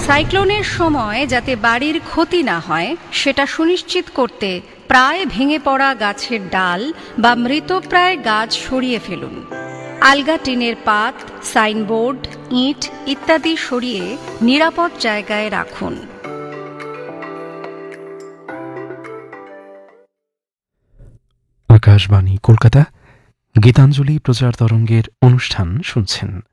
সাইক্লোনের সময় যাতে বাড়ির ক্ষতি না হয় সেটা সুনিশ্চিত করতে প্রায় ভেঙে পড়া গাছের ডাল বা মৃতপ্রায় গাছ সরিয়ে ফেলুন। আলগা টিনের পাত, সাইনবোর্ড, ইট ইত্যাদি সরিয়ে নিরাপদ জায়গায় রাখুন। আকাশবাণী কলকাতা, গীতাঞ্জলি প্রচার তরঙ্গের অনুষ্ঠান শুনছেন।